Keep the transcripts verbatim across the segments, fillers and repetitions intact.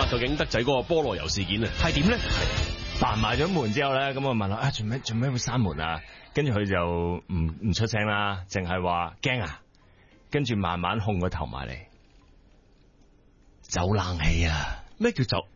究竟德仔嗰個菠蘿油事件啊係點咧？ 閂埋咗門之後咧，咁我問佢啊，做咩做咩會閂門啊？跟住佢就唔唔出聲啦，淨係話驚啊，跟住慢慢控個頭埋嚟，走冷氣啊！ 咩叫走？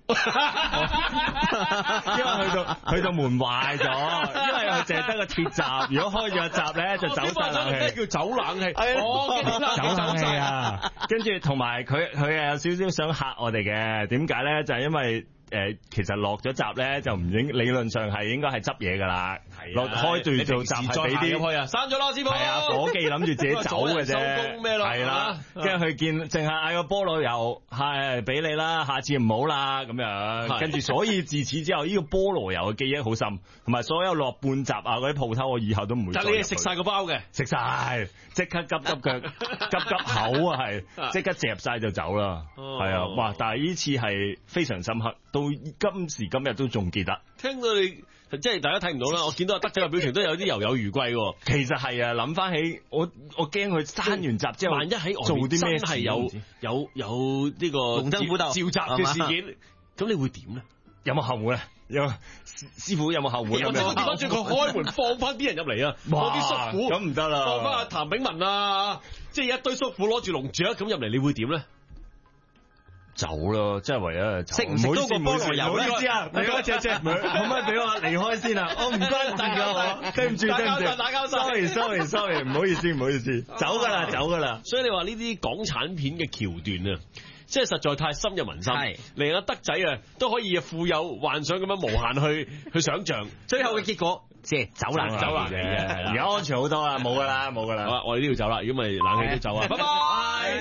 因為去到去到門壞咗，因為佢淨係得個鐵閘，如果開咗個閘咧就走晒冷氣。 咩叫走冷氣？ 哦，走冷氣啊！跟住同埋佢佢係有少少想嚇我哋嘅，點解咧？就係、是、因為。誒、呃，其實落咗閘咧，就唔應理論上係應該係執嘢噶啦，落開住做閘係俾啲開啊，閂咗啦，師傅。係啊，伙計諗住自己走嘅啫， 收工咩咯？ 係啦，跟住佢見淨係嗌個菠蘿油係俾你啦，下次唔好啦咁樣，跟住所以自此之後，呢、這個菠蘿油嘅記憶好深，同埋所有落半閘啊嗰啲鋪頭，我以後都唔會。 但你係食晒個包嘅， 食晒，即刻急急腳，急急口啊，係即刻夾晒就走啦，係啊，哇！但係呢次係非常深刻。到今時今日都仲記得， 聽到你即係大家睇唔到啦，我見到阿德仔嘅表情都有啲猶有餘悸喎。 其實係啊，諗翻起我我驚佢閂完閘之後， 萬一喺外做啲咩真係有有有呢個龍爭虎鬥召集嘅事件，咁你會點咧？ 有冇後門啊？有師傅有冇後門？ 有冇調翻轉佢開門放翻啲人入嚟啊？放啲叔父咁唔得啦， 放翻阿譚炳文啊，即係一堆叔父攞住龍雀咁入嚟，你會點咧？ 走咯，即係唯一走。 食唔食到個菠蘿油咧？ 唔好意思啊，唔該，謝謝，可唔可以俾我離開先啊？我唔該大家，我對唔住，對唔住， 打交晒 ，sorry，sorry，sorry，唔好意思，唔好意思，走噶啦，走噶啦。 所以你話呢啲港產片嘅橋段啊，即係實在太深入民心，連阿德仔啊都可以富有幻想咁樣無限去去想像， 最後嘅結果即係走啦， 走啦， 而家安全好多啦，冇噶啦，冇噶啦。 好啦，我哋都要走啦，如果咪冷氣都走啊，拜拜。